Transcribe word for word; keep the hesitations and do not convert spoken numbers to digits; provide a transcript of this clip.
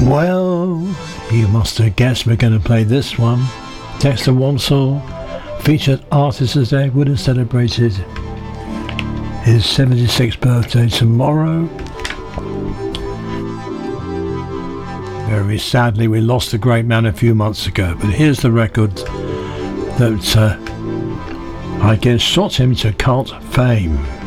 Well, you must have guessed we're going to play this one. Dexter Wansel, featured artist today, would have celebrated his seventy-sixth birthday tomorrow. Very sadly, we lost a great man a few months ago, but here's the record that uh, I guess shot him to cult fame.